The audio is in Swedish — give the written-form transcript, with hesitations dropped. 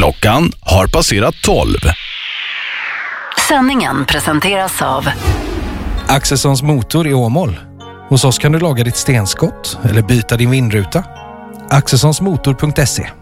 Klockan har passerat 12. Sändningen presenteras av Axelssons motor i Åmål. Hos oss kan du laga ditt stenskott eller byta din vindruta. Axelssonsmotor.se